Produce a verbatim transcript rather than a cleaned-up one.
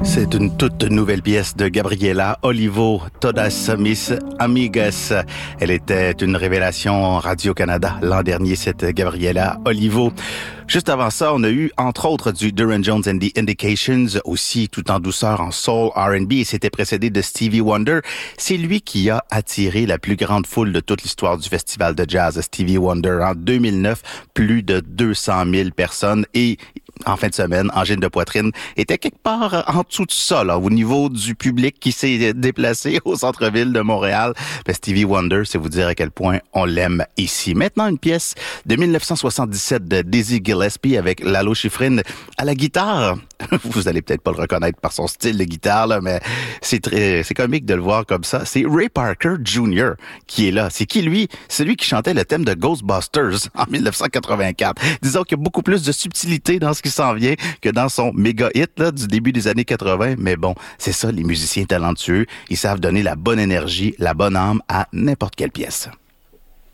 C'est une toute nouvelle pièce de Gabriela Olivo, Todas Mis Amigas. Elle était une révélation Radio-Canada l'an dernier, cette Gabriela Olivo. Juste avant ça, on a eu, entre autres, du Duran Jones and the Indications, aussi tout en douceur en soul R and B, et c'était précédé de Stevie Wonder. C'est lui qui a attiré la plus grande foule de toute l'histoire du festival de jazz, Stevie Wonder. En deux mille neuf, plus de deux cent mille personnes, et en fin de semaine, Angine de poitrine était quelque part en dessous de ça, là, au niveau du public qui s'est déplacé au centre-ville de Montréal. Ben, Stevie Wonder, c'est vous dire à quel point on l'aime ici. Maintenant, une pièce de dix-neuf cent soixante-dix-sept de Dizzy Gillespie avec Lalo Schifrin à la guitare. Vous allez peut-être pas le reconnaître par son style de guitare, là, mais c'est très, c'est comique de le voir comme ça. C'est Ray Parker junior qui est là. C'est qui, lui? C'est lui qui chantait le thème de Ghostbusters en dix-neuf cent quatre-vingt-quatre. Disons qu'il y a beaucoup plus de subtilité dans ce qui s'en vient que dans son méga hit, là, du début des années quatre-vingts. Mais bon, c'est ça, les musiciens talentueux. Ils savent donner la bonne énergie, la bonne âme à n'importe quelle pièce.